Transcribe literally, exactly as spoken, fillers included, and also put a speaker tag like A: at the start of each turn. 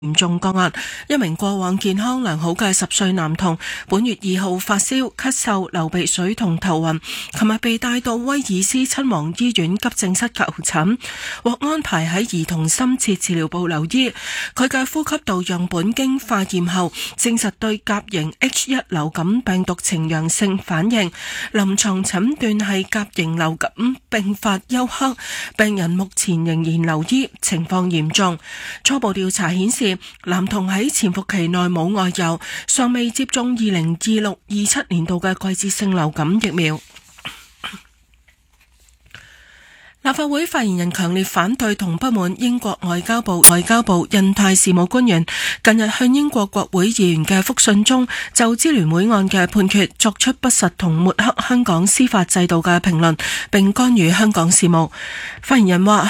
A: 嚴重個案，一名過往健康良好嘅十歲男童，本月二號發燒、咳嗽、流鼻水同頭暈，琴日被帶到威爾斯親王醫院急症室求診，獲安排喺兒童深切治療部留醫。佢嘅呼吸道樣本經化驗後，證實對甲型 H 一 流感病毒呈陽性反應，臨床診斷係甲型流感併發休克，病人目前仍然留醫，情況嚴重。初步調查顯示，男童喺潛伏期內冇外遊，尚未接種二零二六二七年度嘅季節性流感疫苗。立法會發言人強烈反對同不滿英國外交部外交部印太事務官員近日向英國國會議員嘅覆信中，就支聯會案嘅判決作出不實同抹黑香港司法制度嘅評論，並干預香港事務。發言人話，